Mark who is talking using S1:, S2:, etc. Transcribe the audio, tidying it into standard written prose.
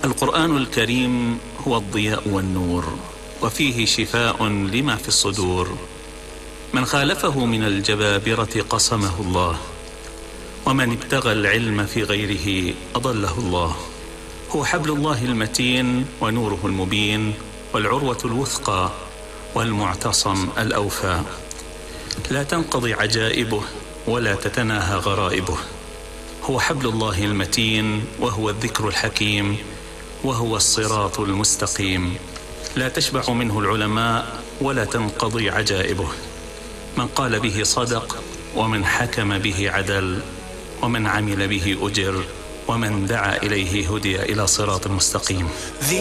S1: القرآن الكريم هو الضياء والنور، وفيه شفاء لما في الصدور. من خالفه من الجبابرة قصمه الله، ومن ابتغى العلم في غيره أضله الله. هو حبل الله المتين ونوره المبين، والعروة الوثقى والمعتصم الأوفى. لا تنقضي عجائبه ولا تتناهى غرائبه. هو حبل الله المتين، وهو الذكر الحكيم، وهو الصراط المستقيم. لا تشبع منه العلماء ولا تنقضي عجائبه. من قال به صدق، ومن حكم به عدل، ومن عمل به أجر، ومن دعا إليه هدي إلى صراط مستقيم.